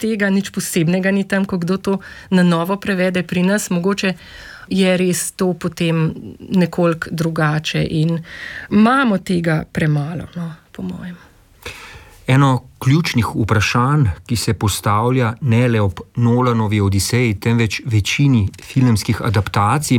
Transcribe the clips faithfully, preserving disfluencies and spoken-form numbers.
tega, nič posebnega ni tam, ko kdo to na novo prevede pri nas, mogoče je res to potem nekoliko drugače in imamo tega premalo, no, po mojem. Eno ključnih vprašanj, ki se postavlja ne le ob Nolanovi Odiseji, temveč večini filmskih adaptacij,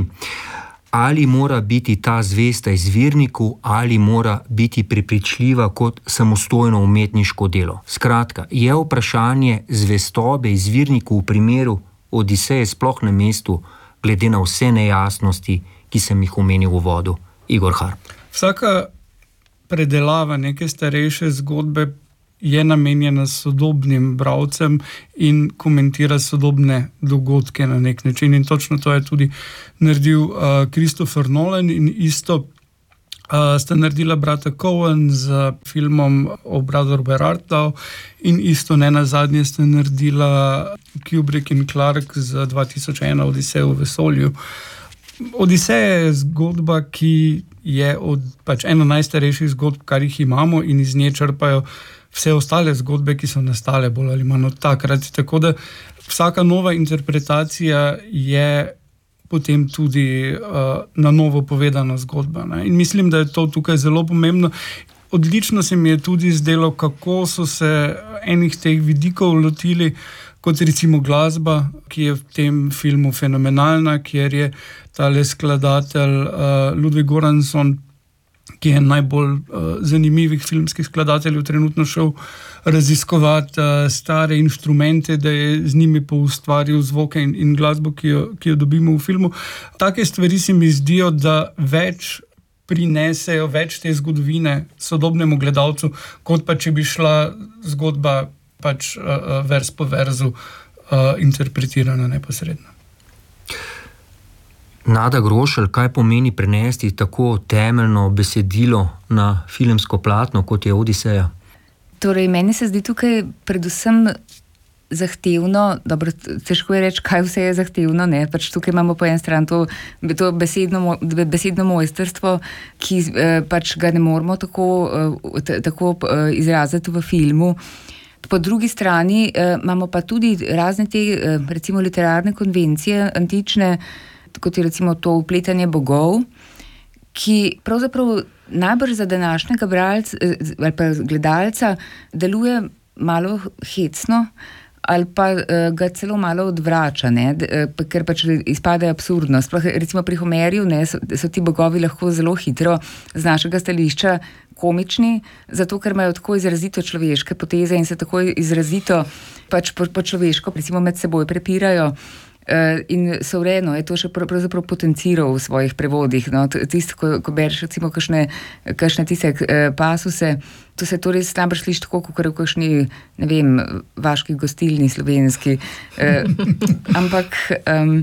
ali mora biti ta zvesta izvirniku, ali mora biti prepričljiva kot samostojno umetniško delo. Skratka, je vprašanje zvestobe izvirniku v primeru Odiseje sploh na mestu, glede na vse nejasnosti, ki sem jih omenil v uvodu. Igor Harp. Vsaka predelava neke starejše zgodbe je namenjena sodobnim bralcem in komentira sodobne dogodke na nek način. In točno to je tudi naredil uh, Christopher Nolan in isto uh, sta naredila brata Coen z filmom o Brother Where Art Thou in isto ne nazadnje sta naredila Kubrick in Clark z dva tisoč ena Odisejo v vesolju. Odiseja je zgodba, ki je od, pač ena najstarejših zgodb, kar jih imamo in iz nje črpajo vse ostale zgodbe, ki so nastale bolj ali manj od takrat. Tako da vsaka nova interpretacija je potem tudi uh, na novo povedana zgodba. Ne? In mislim, da je to tukaj zelo pomembno. Odlično se mi je tudi zdelo, kako so se enih teh vidikov lotili, kot recimo glasba, ki je v tem filmu fenomenalna, kjer je tale skladatelj uh, Ludwig Göransson, ki je najbolj uh, zanimivih filmskih skladateljev trenutno šel raziskovati uh, stare inštrumente, da je z njimi poustvaril zvoke in, in glasbo, ki jo, ki jo dobimo v filmu. Take stvari se mi zdijo, da več prinesejo, več te zgodovine sodobnemu gledalcu, kot pa če bi šla zgodba pač uh, vers po verzu uh, interpretirana neposredno. Nada Grošelj, kaj pomeni prenesti tako temeljno besedilo na filmsko platno, kot je Odiseja? Torej, meni se zdi tukaj predvsem zahtevno, dobro, težko je reči, kaj vse je zahtevno, ne, pač tukaj imamo po en stran to, to besedno, besedno mojstrstvo, ki eh, pač ga ne moramo tako, eh, tako eh, izraziti v filmu. Po drugi strani eh, imamo pa tudi razne te, eh, recimo, literarne konvencije antične, kot je recimo to vpletanje bogov, ki pravzaprav najbrž za današnjega bralca ali pa gledalca deluje malo hecno ali pa uh, ga celo malo odvrača, ne, uh, ker pač izpade absurdno. Sploh recimo pri Homerju, ne, so, so ti bogovi lahko zelo hitro z našega stališča komični, zato ker imajo tako izrazito človeške poteze in se tako izrazito pač po, po človeško recimo med seboj prepirajo. Uh, in so vredno, je to še pravzaprav potenciral v svojih prevodih. No? Tisto, ko, ko bereš recimo kakšne, kakšne tiste uh, pasuse, to se to res najbrž sliši tako, kot v kakšni, ne vem, vaški gostilni slovenski. Uh, ampak um,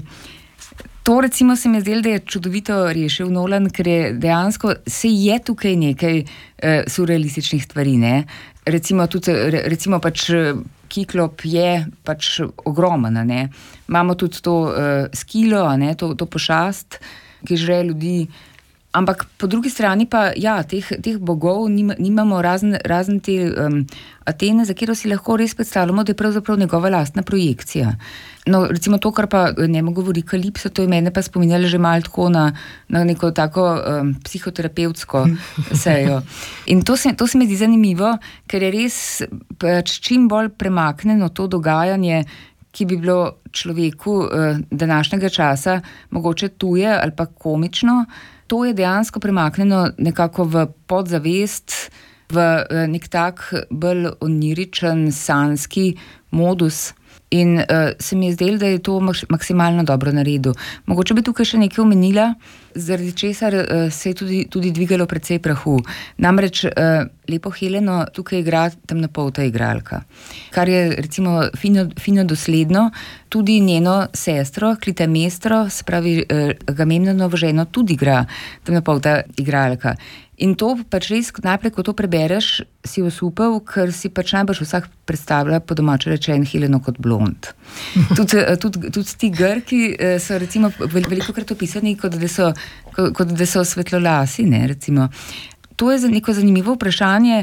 to recimo se mi zdelo, da je čudovito rešil Nolan, ker je dejansko, se je tukaj nekaj uh, surrealističnih stvari, ne? Recimo tudi, recimo pač Kiklop je pač ogromen, ne. Imamo tudi to uh, skilo, ne, to, to pošast, ki žre ljudi. Ampak po drugi strani pa, ja, teh, teh bogov nima, nimamo razen, razen te um, Atene, za katero si lahko res predstavljamo, da je pravzaprav njegova lastna projekcija. No, recimo to, kar pa njemu govori Kalipso, to je mene pa spominjalo že malo tako na, na neko tako um, psihoterapevtsko sejo. In to se, to se mi zdi zanimivo, ker je res pač čim bolj premakneno to dogajanje, ki bi bilo človeku uh, današnjega časa mogoče tuje ali pa komično. To je dejansko premaknjeno nekako v podzavest, v nek tak bolj oniričen, sanski modus. In uh, se mi je zdelo, da je to maksimalno dobro naredil. Mogoče bi tukaj še nekaj omenila, zaradi česar uh, se je tudi, tudi dvigalo precej prahu. Namreč uh, Lepo Heleno tukaj igra temnopolta igralka, kar je recimo fino, fino dosledno. Tudi njeno sestro, Klitemestro, se pravi uh, Agamemnonovo ženo, tudi igra temnopolta igralka. In to pač res, najprej, ko to prebereš, si osupel, ker si pač najbrž vsak predstavlja po domače rečen Heleno kot blond. Tudi, tudi, tudi ti Grki so recimo veliko krat opisani, kot da so, kot da so svetlolasi, ne, recimo. To je neko zanimivo vprašanje,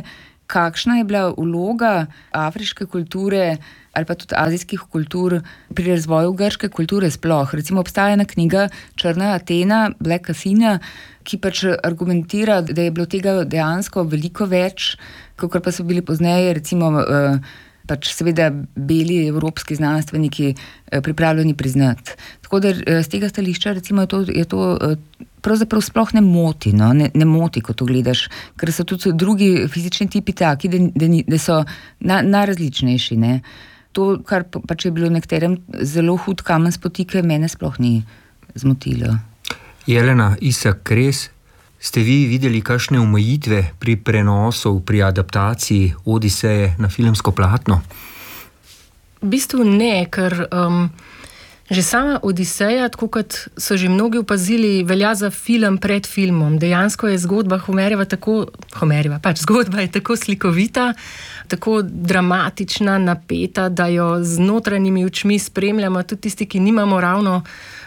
kakšna je bila vloga afriške kulture ali pa tudi azijskih kultur pri razvoju grške kulture sploh. Recimo obstaja ena knjiga Črna Atena, Black Athena, ki pač argumentira, da je bilo tega dejansko veliko več, kakor pa so bili pozneje, recimo pač seveda beli evropski znanstveniki pripravljeni priznati. Tako da z tega stališča recimo je to, je to pravzaprav sploh ne moti, no? ne, ne moti, ko to gledaš, ker so tudi drugi fizični tipi taki, da, da, da so na, najrazličnejši, ne. To, kar pač je bilo nekaterem zelo hud kamen spotike, mene sploh ni zmotilo. Jelena Isak Kres, ste vi videli kakšne omejitve pri prenosu, pri adaptaciji Odiseje na filmsko platno? V bistvu ne, ker um, že sama Odiseja, tako kot so že mnogi opazili, velja za film pred filmom. Dejansko je zgodba Homerjeva tako, Homerjeva, pač zgodba je tako slikovita, tako dramatična, napeta, da jo z notranjimi očmi spremljamo, tudi tisti, ki nimamo ravno,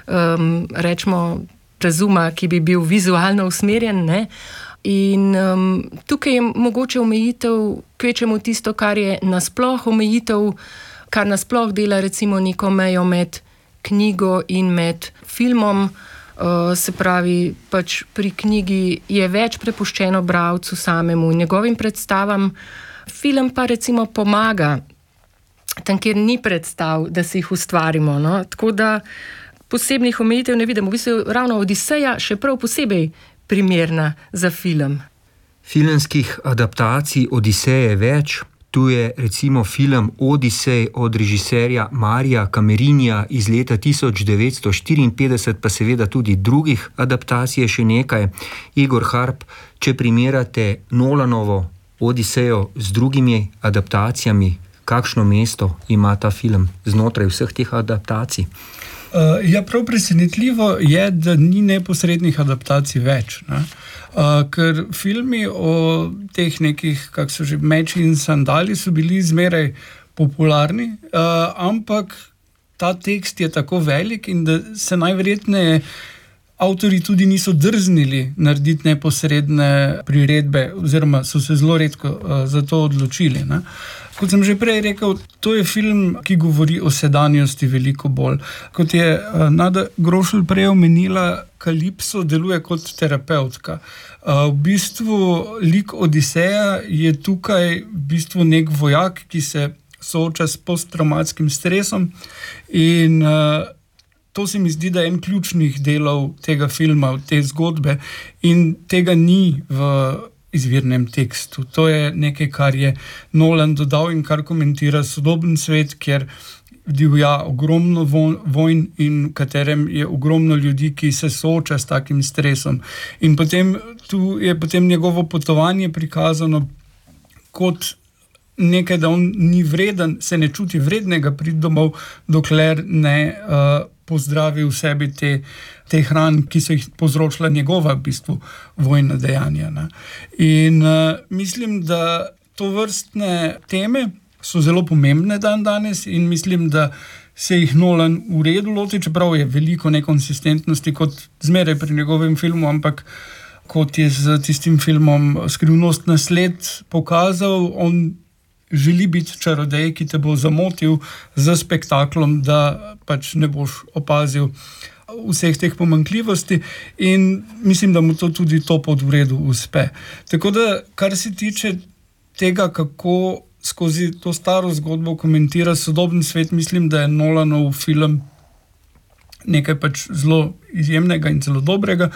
um, rečemo, razuma, ki bi bil vizualno usmerjen, ne. In um, tukaj je mogoče omejitev, kvečemo tisto, kar je nasploh omejitev, kar nasploh dela recimo neko mejo med knjigo in med filmom. Uh, se pravi, pač pri knjigi je več prepuščeno bralcu samemu in njegovim predstavam. Film pa recimo pomaga tam, kjer ni predstav, da si jih ustvarimo, no. Tako da posebnih omejitev ne vidim. V bistvu ravno Odiseja še prav posebej primerna za film. Filmskih adaptacij Odiseje je več. Tu je recimo film Odisej od režiserja Marija Kamerinija iz leta tisoč devetsto štiriinpetdeset, pa seveda tudi drugih adaptacij je še nekaj. Igor Harp, če primerjate Nolanovo Odisejo z drugimi adaptacijami, kakšno mesto ima ta film znotraj vseh teh adaptacij? Uh, ja, prav presenetljivo je, da ni neposrednih adaptacij več, ne? Uh, ker filmi o teh nekih, kak so že Meči in sandali, so bili zmeraj popularni, uh, ampak ta tekst je tako velik in da se najverjetneje avtori tudi niso drznili narediti neposredne priredbe, oziroma so se zelo redko uh, za to odločili, ne? Kot sem že prej rekel, to je film, ki govori o sedanjosti veliko bolj. Kot je uh, Nada Grošelj prej omenila, Kalipso deluje kot terapeutka. Uh, v bistvu lik Odiseja je tukaj v bistvu nek vojak, ki se sooča s posttraumatskim stresom in uh, to se mi zdi, da je en ključnih delov tega filma, te zgodbe in tega ni v izvirnem tekstu. To je nekaj, kar je Nolan dodal in kar komentira sodoben svet, kjer divja ogromno vojn in v katerem je ogromno ljudi, ki se sooča s takim stresom. In potem tu je potem njegovo potovanje prikazano kot nekaj, da on ni vreden, se ne čuti vrednega priti domov, dokler ne uh, pozdravi v sebi te, te hran, ki so jih povzročila njegova v bistvu vojna dejanja. Ne. In uh, mislim, da to vrstne teme so zelo pomembne dan danes in mislim, da se jih Nolan v redu loti, čeprav je veliko nekonsistentnosti kot zmeraj pri njegovem filmu, ampak kot je z tistim filmom Skrivnostna sled pokazal, on želi biti čarodej, ki te bo zamotil z spektaklom, da pač ne boš opazil vseh teh pomanjkljivosti in mislim, da mu to tudi to pod v redu uspe. Tako da, kar se tiče tega, kako skozi to staro zgodbo komentira sodoben svet, mislim, da je Nolanov film nekaj pač zelo izjemnega in zelo dobrega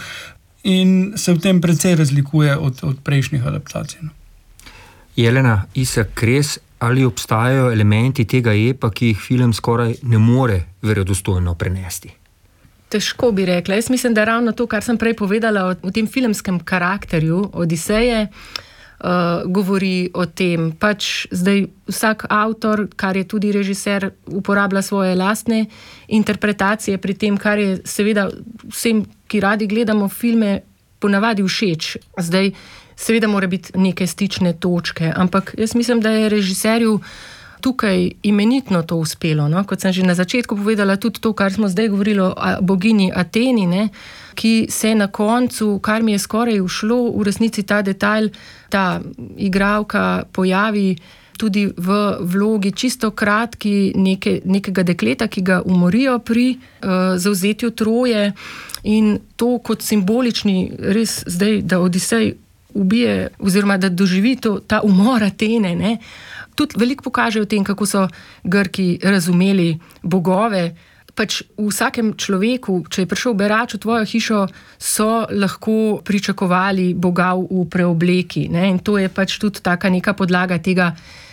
in se v tem precej razlikuje od, od prejšnjih adaptacij. No. Jelena Isak Kres, ali obstajajo elementi tega epa, ki jih film skoraj ne more verodostojno prenesti? Težko bi rekla. Jaz mislim, da ravno to, kar sem prej povedala o, o tem filmskem karakterju Odiseje, uh, govori o tem. Pač zdaj vsak avtor, kar je tudi režiser, uporablja svoje lastne interpretacije pri tem, kar je seveda vsem, ki radi gledamo filme, ponavadi všeč. Zdaj seveda mora biti neke stične točke, ampak jaz mislim, da je režiserju tukaj imenitno to uspelo. No? Kot sem že na začetku povedala, tudi to, kar smo zdaj govorili o bogini Ateni, ne? Ki se na koncu, kar mi je skoraj ušlo, v resnici ta detajl, ta igralka pojavi tudi v vlogi čisto kratki neke, nekega dekleta, ki ga umorijo pri uh, zavzetju Troje, in to kot simbolični, res zdaj, da Odisej ubije oziroma da doživi to, ta umor Atene, ne? Tudi veliko pokaže o tem, kako so Grki razumeli bogove. Pač v vsakem človeku, če je prišel berač v tvojo hišo, so lahko pričakovali boga v preobleki. Ne? In to je pač tudi taka neka podlaga tega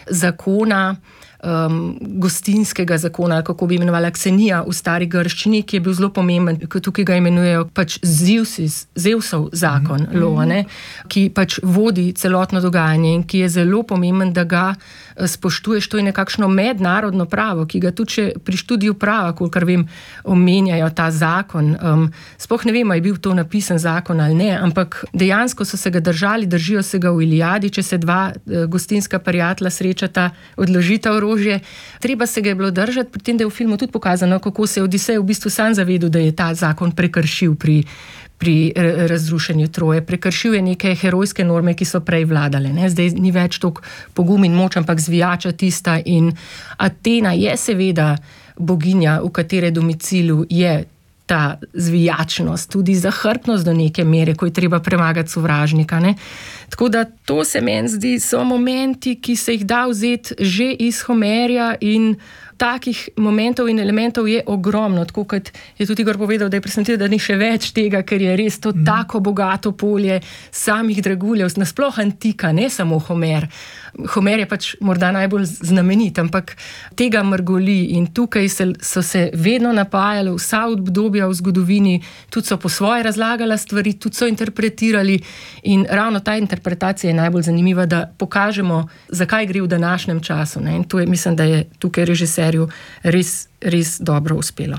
zakona, um, gostinskega zakona, ali kako bi imenovala Ksenija v stari grščini, ki je bil zelo pomemben, tukaj ga imenujejo pač Zeusis, Zeusov zakon, mm-hmm. Lo, ne? Ki pač vodi celotno dogajanje in ki je zelo pomemben, da ga spoštuješ. To je nekakšno mednarodno pravo, ki ga tudi pri študiju prava, kolikor vem, omenjajo ta zakon. Um, sploh ne vem, ali je bil to napisan zakon ali ne, ampak dejansko so se ga držali, držijo se ga v Iliadi, če se dva uh, gostinska prijatelja srečata, odložita orožje. Treba se ga je bilo držati, pri tem, da je v filmu tudi pokazano, kako se je Odisej v bistvu sam zavedel, da je ta zakon prekršil pri pri razrušenju Troje. Prekršil je neke herojske norme, ki so prej vladale. Ne? Zdaj ni več toliko pogum in moč, ampak zvijača tista, in Atena je seveda boginja, v katere domicilu je ta zvijačnost, tudi zahrbtnost do neke mere, ko je treba premagati sovražnika. Ne? Tako da to se meni zdi, so momenti, ki se jih da vzeti že iz Homerja, in takih momentov in elementov je ogromno, tako kot je tudi Igor povedal, da je presenetljivo, da ni še več tega, ker je res to mm. tako bogato polje samih draguljev, nasploh antika, ne samo Homer. Homer je pač morda najbolj znamenit, ampak tega mrgoli, in tukaj se, so se vedno napajali vsa obdobja v zgodovini, tudi so po svoje razlagala stvari, tudi so interpretirali, in ravno ta interpretacija je najbolj zanimiva, da pokažemo, zakaj gre v današnjem času. Ne? In to je, mislim, da je tukaj režiser res, res dobro uspelo.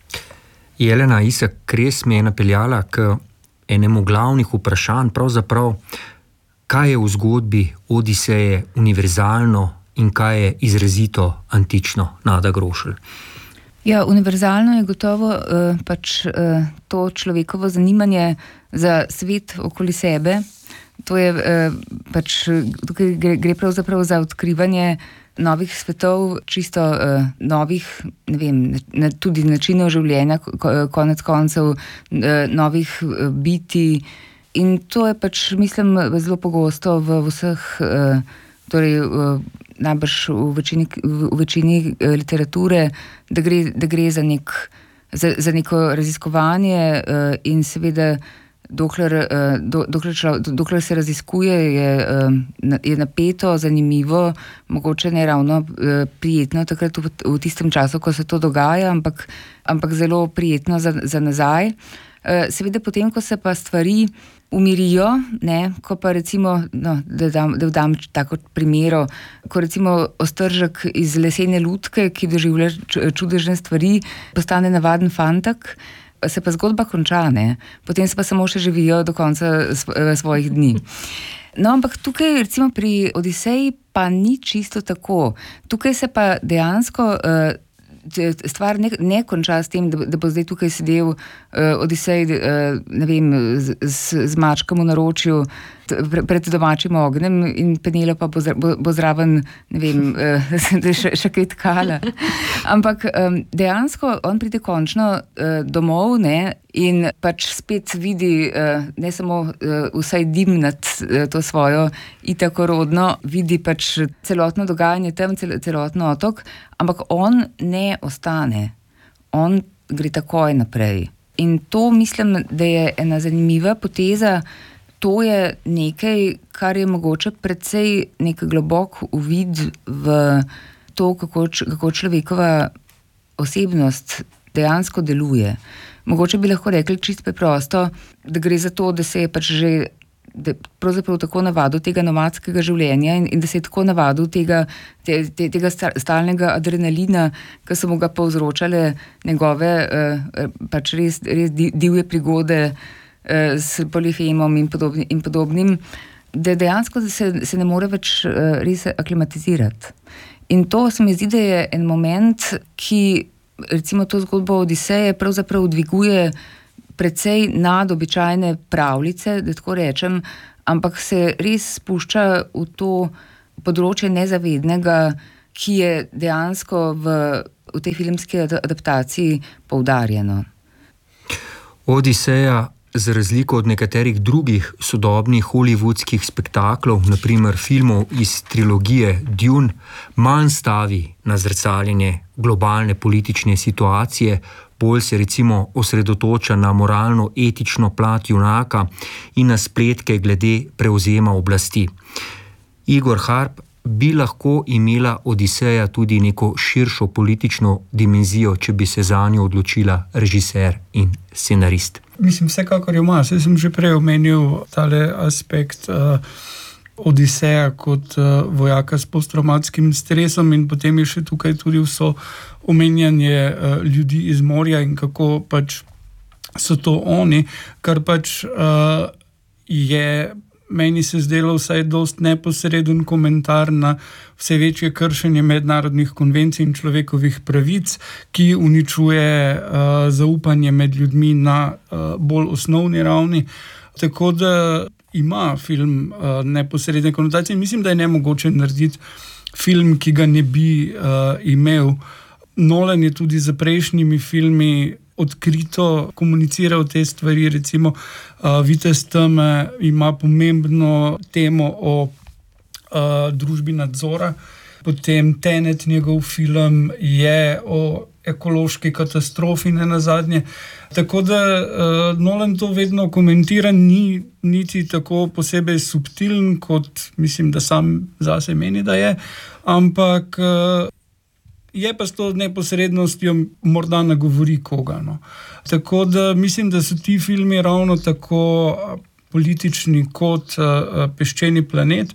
Jelena Isak res me je napeljala k enemu glavnih vprašanj, pravzaprav, kaj je v zgodbi Odiseje univerzalno in kaj je izrazito antično, Nada Grošelj. Ja, univerzalno je gotovo uh, pač uh, to človekovo zanimanje za svet okoli sebe. To je uh, pač, tukaj gre, gre pravzaprav za odkrivanje novih svetov, čisto uh, novih, ne vem, na, tudi načinov življenja, ko, konec koncev uh, novih uh, bitij. In to je pač, mislim, zelo pogosto v vseh, uh, torej uh, najbrž v večini, v večini uh, literature, da gre, da gre za, nek, za, za neko raziskovanje uh, in seveda Dokler, do, dokler, člo, dokler se raziskuje, je, je napeto, zanimivo, mogoče ne ravno prijetno takrat v, v tistem času, ko se to dogaja, ampak, ampak zelo prijetno za, za nazaj. Seveda potem, ko se pa stvari umirijo, ne, ko pa recimo, no, da dam, da dam tako primero, ko recimo ostržek iz lesene lutke, ki doživlja čudežne stvari, postane navaden fantak, se pa zgodba konča, ne? Potem se pa samo še živijo do konca svojih dni. No, ampak tukaj recimo pri Odiseji pa ni čisto tako. Tukaj se pa dejansko uh, stvar ne, ne konča s tem, da, da bo zdaj tukaj sedel uh, Odisej, uh, ne vem, z, z, z mačkom v naročju pred domačim ognjem, in Penelopa bo, bo, bo zraven, ne vem, še, še kaj tkala. Ampak um, dejansko on pride končno uh, domov, ne, in pač spet vidi uh, ne samo uh, vsaj dim nad uh, to svojo itako rodno, vidi pač celotno dogajanje tam, cel, celotno otok, ampak on ne ostane. On gre takoj naprej. In to mislim, da je ena zanimiva poteza. To je nekaj, kar je mogoče precej nek globok uvid v to, kako, kako človekova osebnost dejansko deluje. Mogoče bi lahko rekli čisto preprosto, da gre za to, da se je pač že da pravzaprav tako navadil tega nomadskega življenja in, in da se je tako navadil tega, te, te, tega stalnega adrenalina, ki so mu ga povzročale njegove uh, pač res, res divje prigode s Polifemom in, podobni, in podobnim, da dejansko se, se ne more več res aklimatizirati. In to se mi zdi, da je en moment, ki recimo to zgodbo Odiseje pravzaprav dviguje precej nad običajne pravljice, da tako rečem, ampak se res spušča v to področje nezavednega, ki je dejansko v, v tej filmski adaptaciji poudarjeno. Odiseja, za razliko od nekaterih drugih sodobnih hollywoodskih spektaklov, naprimer filmov iz trilogije Dune, manj stavi na zrcaljenje globalne politične situacije, bolj se recimo osredotoča na moralno-etično plat junaka in na spletke glede prevzema oblasti. Igor Harp, bi lahko imela Odiseja tudi neko širšo politično dimenzijo, če bi se zanjo odločila režiser in scenarist? Mislim, vsekakor jo ima. Saj sem že prej omenil tale aspekt uh, Odiseja kot uh, vojaka s posttraumatskim stresom in potem je še tukaj tudi vso omenjanje uh, ljudi iz morja in kako pač so to oni, kar pač uh, je meni se zdelo vsaj dost neposreden komentar na vse večje kršenje mednarodnih konvencij in človekovih pravic, ki uničuje uh, zaupanje med ljudmi na uh, bolj osnovni ravni. Tako da ima film uh, neposredne konotacije. Mislim, da je nemogoče narediti film, ki ga ne bi uh, imel. Nolan je tudi za prejšnjimi filmi odkrito komuniciral te stvari, recimo uh, Vitez teme ima pomembno temo o uh, družbi nadzora, potem Tenet, njegov film, je o ekološki katastrofi nenazadnje. Tako da uh, Nolan to vedno komentira, ni niti tako posebej subtilen, kot mislim, da sam zase meni, da je, ampak uh, je pa s to neposrednostjo morda nagovori koga. No. Tako da mislim, da so ti filmi ravno tako politični kot uh, Peščeni planet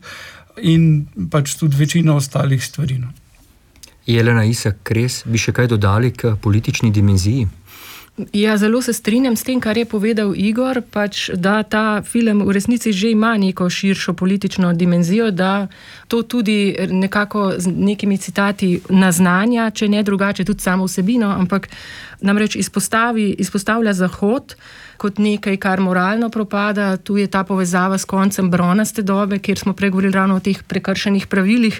in pač tudi večina ostalih stvari. No. Jelena Isak, res bi še kaj dodali k politični dimenziji? Ja, zelo se strinjam s tem, kar je povedal Igor, pač, da ta film v resnici že ima neko širšo politično dimenzijo, da to tudi nekako z nekimi citati naznanja, če ne drugače, tudi samo vsebino, ampak namreč izpostavi, izpostavlja Zahod kot nekaj, kar moralno propada. Tu je ta povezava s koncem bronaste dobe, kjer smo pregovorili ravno o teh prekršenih pravilih.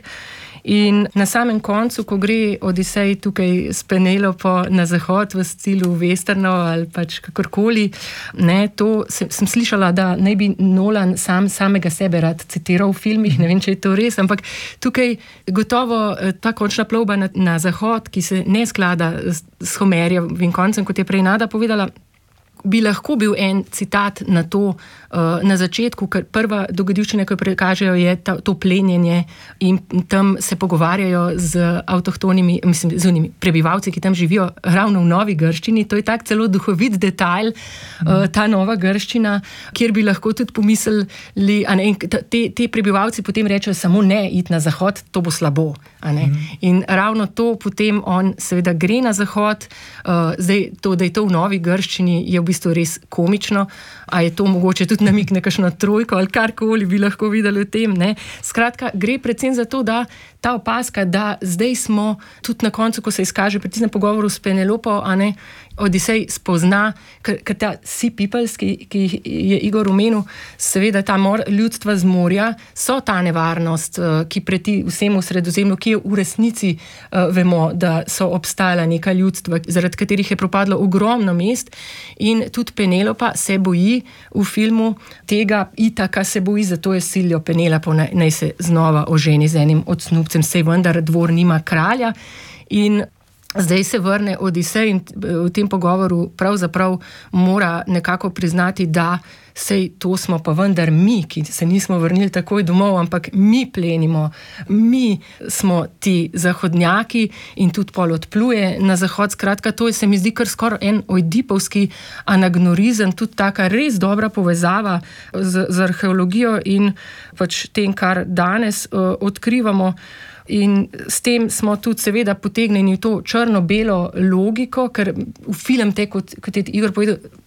In na samem koncu, ko gre Odisej tukaj s Penelopo na zahod v stilu westernov ali pač kakorkoli, ne, to sem, sem slišala, da naj bi Nolan sam, samega sebe rad citiral v filmih, ne vem, če je to res, ampak tukaj gotovo ta končna plovba na, na zahod, ki se ne sklada s, s Homerjevim koncem, kot je prej Nada povedala, bi lahko bil en citat na to, uh, na začetku, ker prva dogodivščina, ko jo prikažejo, je ta, to plenjenje in tam se pogovarjajo z avtohtonimi, mislim, z unimi prebivalci, ki tam živijo ravno v novi grščini. To je tak celo duhovit detajl, uh, ta nova grščina, kjer bi lahko tudi pomislili, a ne, te, te prebivalci potem rečejo samo ne, iti na zahod, to bo slabo. A ne? Mm. In ravno to potem on seveda gre na zahod, uh, zdaj to, da je to v novi grščini, je v bistvu res komično, a je to mogoče tudi namik na kakšno trojko ali karkoli bi lahko videli v tem, ne. Skratka, gre predvsem za to, da ta opaska, da zdaj smo tudi na koncu, ko se izkaže pri tistem pogovoru s Penelopo, a ne, Odisej spozna, ker, ker ta Sea Peoples, ki, ki je Igor omenil, seveda ta mor, ljudstva z morja, so ta nevarnost, ki preti vsemu Sredozemlju, ki je v resnici, vemo, da so obstajala neka ljudstva, zaradi katerih je propadlo ogromno mest, in tudi Penelopa se boji v filmu tega Itaka, se boji, zato je silijo Penelopo, naj, naj se znova oženi z enim od snubcem, sej vendar dvor nima kralja. In zdaj se vrne Odisej in v tem pogovoru pravzaprav mora nekako priznati, da sej to smo pa vendar mi, ki se nismo vrnili takoj domov, ampak mi plenimo, mi smo ti zahodnjaki, in tudi pol odpluje na zahod. Skratka, to je, se mi zdi, kar skoraj en ojdipovski anagnorizem, tudi taka res dobra povezava z, z arheologijo in pač tem, kar danes uh, odkrivamo. In s tem smo tudi seveda potegnjeni v to črno-belo logiko, ker v film te, kot, kot je Igor povedal,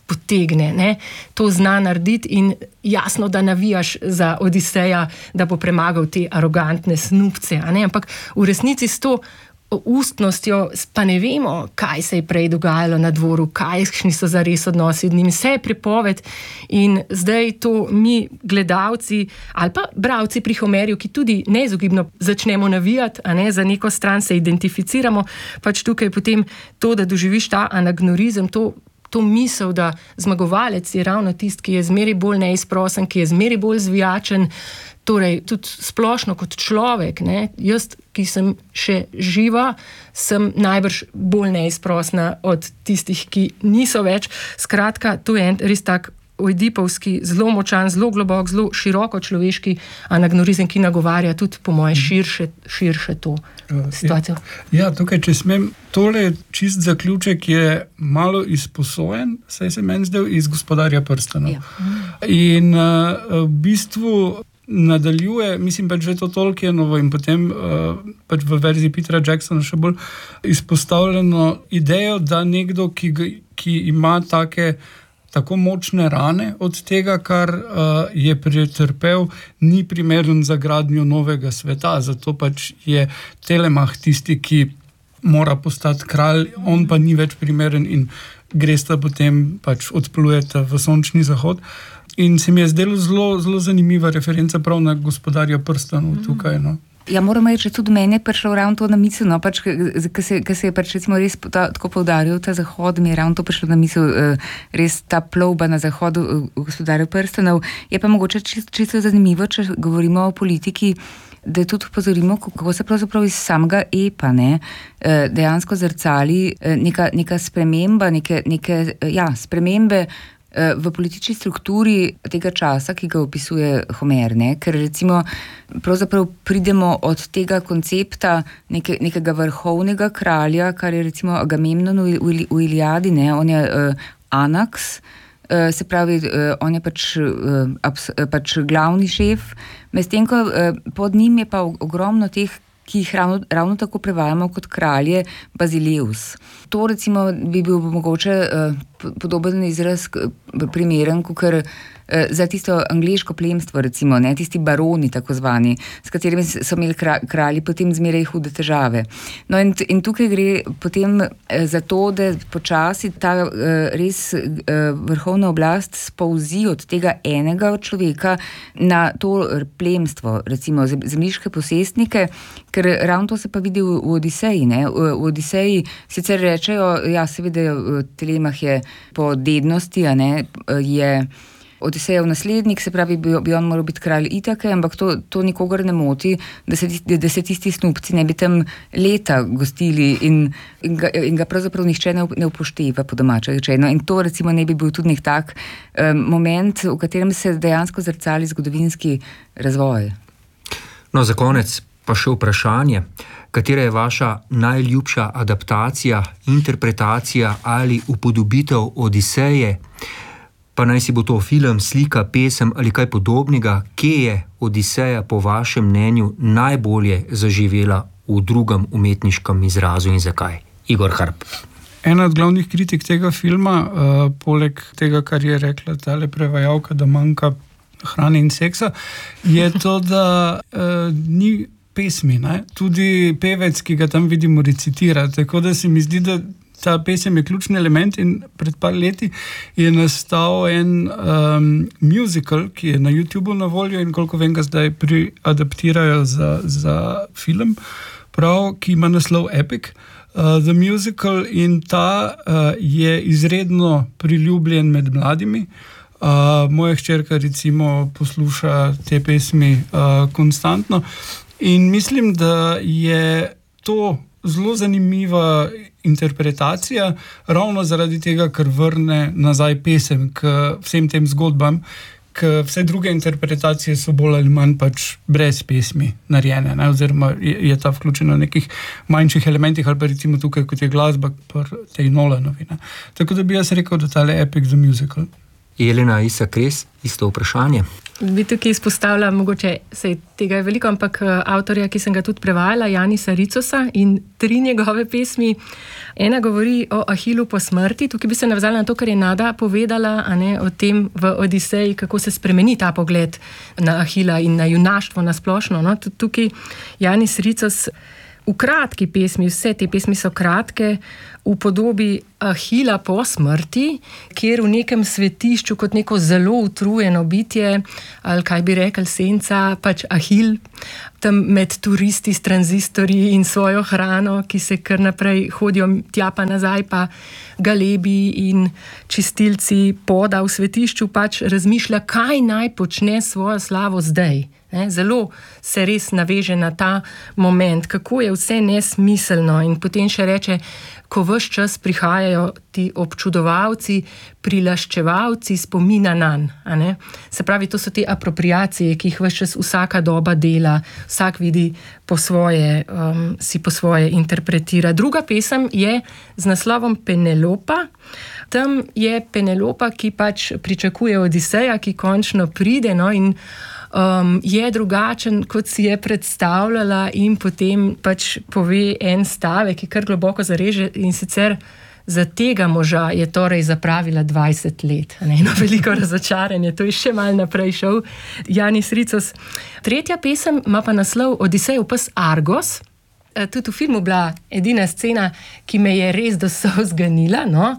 potegne, ne? To zna narediti in jasno, da navijaš za Odiseja, da bo premagal te arogantne snubce, a ne? Ampak v resnici s to ustnostjo pa ne vemo, kaj se je prej dogajalo na dvoru, kakšni so zares odnosi od njim, vse je pripoved in zdaj to mi gledalci ali pa bravci pri Homerju, ki tudi neizogibno začnemo navijati, a ne, za neko stran se identificiramo, pač tukaj potem to, da doživiš ta anagnorizem, to to misel, da zmagovalec je ravno tist, ki je zmeri bolj neizprosen, ki je zmeri bolj zvijačen, torej tudi splošno kot človek, ne, jaz, ki sem še živa, sem najbrž bolj neizprosna od tistih, ki niso več. Skratka, to je en res tak oidipovski, zelo močan, zelo globok, zelo široko človeški anagnorizem, ki nagovarja tudi po moje širše, širše to situacijo. Ja, ja, tukaj, če smem, tole čist zaključek je malo izposojen, saj se meni zdel iz Gospodarja prstanov. Ja. In uh, v bistvu nadaljuje, mislim pač, že to Tolkienovo in potem uh, pač v verziji Petera Jacksona še bolj izpostavljeno idejo, da nekdo, ki, ki ima take tako močne rane od tega, kar uh, je pretrpel, ni primeren za gradnjo novega sveta. Zato pač je Telemach tisti, ki mora postati kralj, on pa ni več primeren in gresta potem pač odplujeta v sončni zahod. In se mi je zdelo zelo, zelo zanimiva referenca prav na Gospodarja prstanov mm. tukaj, no. Ja, moram reči, tudi meni je prišlo ravno to na misel, no, pač, ki se, se je pač recimo res ta, tako poudaril ta zahod, mi je ravno to prišlo na misel, res ta plovba na zahodu v Gospodarju prstanov. Je pa mogoče čisto, čisto zanimivo, če govorimo o politiki, da tudi upozorimo, kako se pravzaprav iz samega epa, ne, dejansko zrcali neka, neka sprememba, neke, neke, ja, spremembe v politični strukturi tega časa, ki ga opisuje Homer, ne? Ker recimo pravzaprav pridemo od tega koncepta neke, nekega vrhovnega kralja, kar je recimo Agamemnon v, v, v Iliadi, ne? On je uh, Anax, uh, se pravi, uh, on je pač, uh, abs, uh, pač glavni šef, medtem ko uh, pod njim je pa ogromno teh, ki jih ravno, ravno tako prevajamo kot kralje Bazileus. To recimo bi bil mogoče uh, podoben izraz primeren, kakor uh, za tisto angleško plemstvo, recimo, ne, tisti baroni tako zvani, s katerimi so imeli kralji potem zmeraj hude težave. No in, in tukaj gre potem uh, za to, da počasi ta uh, res uh, vrhovna oblast spolzi od tega enega človeka na to plemstvo, recimo zemljiške posestnike, ker ravno to se pa vidi v, v Odiseji, ne. V, v Odiseji sicer rečejo, ja, seveda Telemach je po dednosti, a ne, je Odisejev naslednik, se pravi, bi, bi on moral biti kralj Itake, ampak to, to nikogar ne moti, da se, da se tisti snubci ne bi tam leta gostili in, in, ga, in ga pravzaprav nihče ne, ne upošteva po domače rečeno. In to recimo ne bi bil tudi nek tak um, moment, v katerem se dejansko zrcali zgodovinski razvoj. No, za konec pa še vprašanje, katera je vaša najljubša adaptacija, interpretacija ali upodobitev Odiseje, pa naj si bo to film, slika, pesem ali kaj podobnega, kje je Odiseja po vašem mnenju najbolje zaživela v drugem umetniškem izrazu in zakaj? Igor Harp. Ena od glavnih kritik tega filma, uh, poleg tega, kar je rekla tale prevajalka, da manjka hrane in seksa, je to, da uh, ni pesmi, ne? Tudi pevec, ki ga tam vidimo, recitira. Tako da se mi zdi, da ta pesem je ključni element in pred par leti je nastal en um, musical, ki je na YouTubeu na voljo in koliko vem ga zdaj adaptirajo za, za film, prav, ki ima naslov Epic, uh, The Musical, in ta uh, je izredno priljubljen med mladimi. Uh, moja hčerka recimo posluša te pesmi uh, konstantno. In mislim, da je to zelo zanimiva interpretacija, ravno zaradi tega, ker vrne nazaj pesem k vsem tem zgodbam, ker vse druge interpretacije so bolj ali manj pač brez pesmi narejene, ne? Oziroma je, je ta vključena v nekih manjših elementih, ali pa recimo tukaj, kot je glasba pri tej Nolanovi. Ne? Tako da bi jaz rekel, da tale Epic The Musical. Jelena Isak, res isto vprašanje? bi tukaj izpostavila, mogoče sej tega je veliko, ampak avtorja, ki sem ga tudi prevajala, Janisa Ricosa in tri njegove pesmi. Ena govori o Ahilu po smrti, tukaj bi se navzala na to, kar je Nada povedala, a ne, o tem v Odiseji, kako se spremeni ta pogled na Ahila in na junaštvo na splošno. No? Tukaj Janis Ricos v kratki pesmi, vse te pesmi so kratke, v podobi Ahila po smrti, kjer v nekem svetišču kot neko zelo utrujeno bitje, ali kaj bi rekel, senca, pač Ahil, tam med turisti s tranzistorji in svojo hrano, ki se kar naprej hodijo tja pa nazaj, pa galebi in čistilci poda v svetišču, pač razmišlja, kaj naj počne svojo slavo zdaj. Ne, zelo se res naveže na ta moment, kako je vse nesmiselno, in potem še reče, ko ves čas prihajajo ti občudovalci, prilaščevalci spomina nanj. A ne? Se pravi, to so te apropriacije, ki jih ves čas vsaka doba dela, vsak vidi po svoje, um, si po svoje interpretira. Druga pesem je z naslovom Penelopa. Tam je Penelopa, ki pač pričakuje Odiseja, ki končno pride, no, in Um, je drugačen, kot si je predstavljala, in potem pač pove en stavek, ki kar globoko zareže, in sicer za tega moža je torej zapravila dvajset let. Eno veliko razočaranje, to je še malo naprej šel Janis Ricos. Tretja pesem ima pa naslov Odisejev pes Argos. Tudi v filmu bila edina scena, ki me je res do solz ganila. No?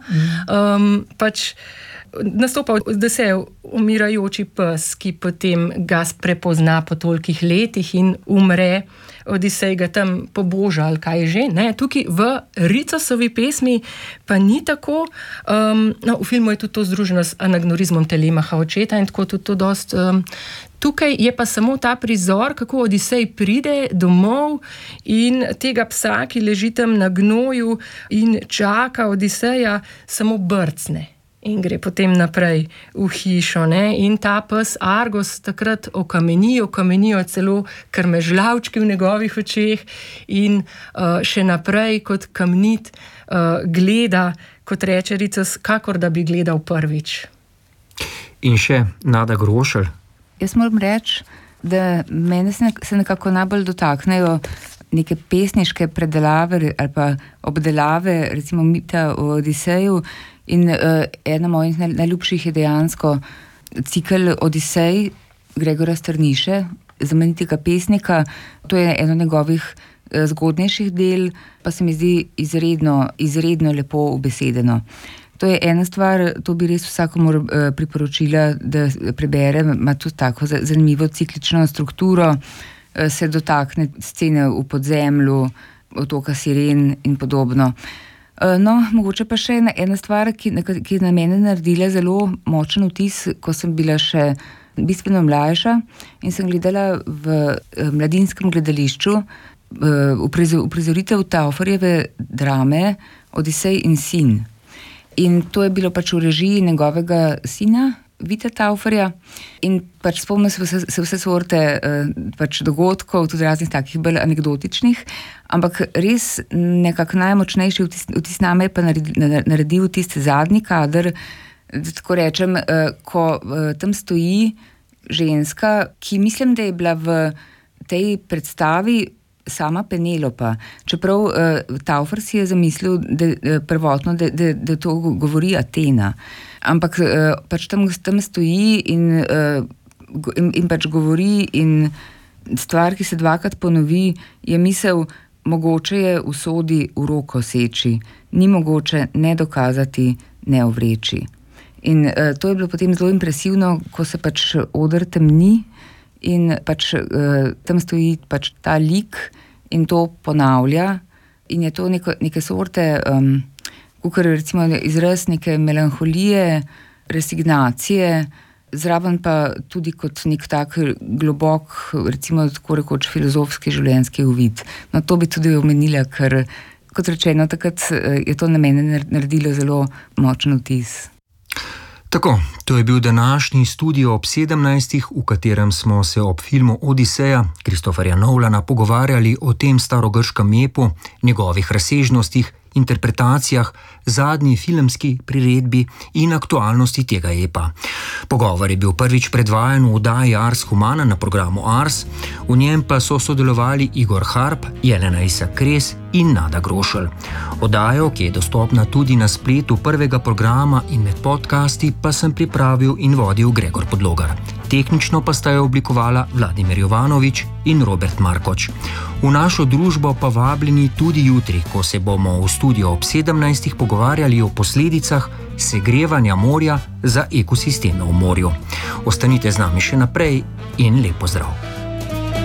Um, pač nastopa Odisejev umirajoči pes, ki potem ga prepozna po tolikih letih in umre. Odisej ga tam poboža, ali kaj že. Ne? Tukaj v Ricosovi pesmi pa ni tako. Um, no, v filmu je tudi to združeno s anagnorizmom Telemaha očeta in tako tudi to dost. Um, tukaj je pa samo ta prizor, kako Odisej pride domov in tega psa, ki leži tam na gnoju in čaka Odiseja, samo brcne. In gre potem naprej v hišo. Ne? In ta pes Argos takrat okameni, okamenijo celo krmežlavčki v njegovih očeh in uh, še naprej kot kamnit uh, gleda, kot reče Ricos, kakor da bi gledal prvič. In še Nada Grošelj. Jaz moram reči, da mene se nekako najbolj dotaknejo neke pesniške predelave ali pa obdelave, recimo mita o Odiseju. In uh, ena mojih najljubših je dejansko cikel Odisej Gregorja Strniše, znamenitega pesnika. To je eno njegovih uh, zgodnejših del, pa se mi zdi izredno, izredno lepo ubesedeno. To je ena stvar, to bi res vsakomur uh, priporočila, da prebere, ima tudi tako zanimivo ciklično strukturo, uh, se dotakne scene v podzemlju, otoka Siren in podobno. No, mogoče pa še ena stvar, ki, ki je na mene naredila zelo močen vtis, ko sem bila še bistveno mlajša in sem gledala v mladinskem gledališču uprizoritev Tauferjeve drame Odisej in sin. In to je bilo pač v režiji njegovega sina, Vita Tauferja, in pač spomnim se vse, se vse sorte pač dogodkov, tudi raznih takih bolj anekdotičnih, ampak res nekako najmočnejši vtis, vtis name je pa naredil, naredil tisti zadnji kader, da tako rečem, ko tam stoji ženska, ki mislim, da je bila v tej predstavi sama Penelopa. Čeprav uh, Taufer si je zamislil da, uh, prvotno, da, da, da to govori Atena. Ampak uh, pač tam, tam stoji in, uh, in, in pač govori in stvar, ki se dvakrat ponovi, je misel, mogoče je usodi v roko seči, ni mogoče ne dokazati, ne ovreči. In uh, to je bilo potem zelo impresivno, ko se pač oder temni in pač uh, tam stoji pač ta lik in to ponavlja in je to neko, neke sorte, um, kakor recimo izraz neke melanholije, resignacije, zraven pa tudi kot nek tak globok, recimo tako rekoč filozofski življenjski uvid. No, to bi tudi omenila, ker kot rečeno, takrat je to na mene naredilo zelo močen vtis. Tako, to je bil današnji studio ob sedemnajstih, v katerem smo se ob filmu Odiseja Christopherja Nolana pogovarjali o tem starogrškem epu, njegovih razsežnostih interpretacijah, zadnji filmski priredbi in aktualnosti tega epa. Pogovor je bil prvič predvajan v oddaji Ars Humana na programu Ars, v njem pa so sodelovali Igor Harp, Jelena Isak Kres in Nada Grošelj. Oddajo, ki je dostopna tudi na spletu prvega programa in med podcasti, pa sem pripravil in vodil Gregor Podlogar. Tehnično pa sta jo oblikovala Vladimir Jovanovič in Robert Markoč. V našo družbo pa vabljeni tudi jutri, ko se bomo v studiu ob sedemnajstih pogovarjali o posledicah segrevanja morja za ekosisteme v morju. Ostanite z nami še naprej in lep pozdrav.